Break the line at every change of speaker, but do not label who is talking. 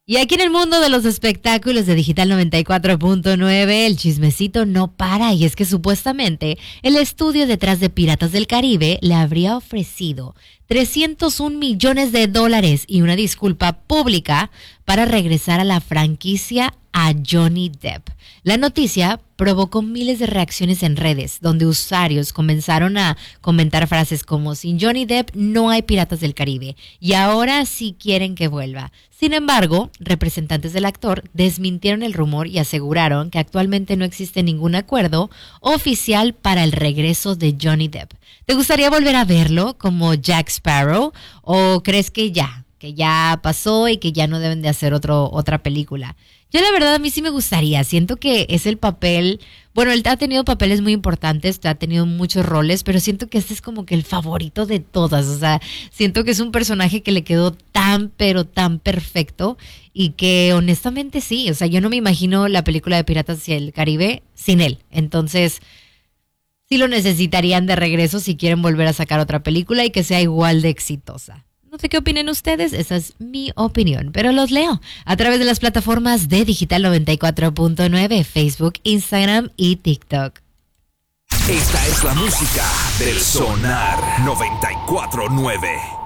Y aquí en el mundo de los espectáculos de Digital 94.9, el chismecito no para, y es que supuestamente el estudio detrás de Piratas del Caribe le habría ofrecido 301 millones de dólares y una disculpa pública para regresar a la franquicia a Johnny Depp. La noticia provocó miles de reacciones en redes, donde usuarios comenzaron a comentar frases como: sin Johnny Depp no hay Piratas del Caribe y ahora sí quieren que vuelva. Sin embargo, representantes del actor desmintieron el rumor y aseguraron que actualmente no existe ningún acuerdo oficial para el regreso de Johnny Depp. ¿Te gustaría volver a verlo como Jack Sparrow o crees que ya pasó y que ya no deben de hacer otra película? Yo la verdad a mí sí me gustaría, siento que es el papel, bueno, él ha tenido papeles muy importantes, ha tenido muchos roles, pero siento que este es como que el favorito de todas, o sea, siento que es un personaje que le quedó tan, pero tan perfecto y que honestamente sí, o sea, yo no me imagino la película de Piratas del Caribe sin él, entonces sí lo necesitarían de regreso si quieren volver a sacar otra película y que sea igual de exitosa. No sé qué opinen ustedes, esa es mi opinión, pero los leo a través de las plataformas de Digital 94.9, Facebook, Instagram y TikTok.
Esta es la música del Sonar 94.9.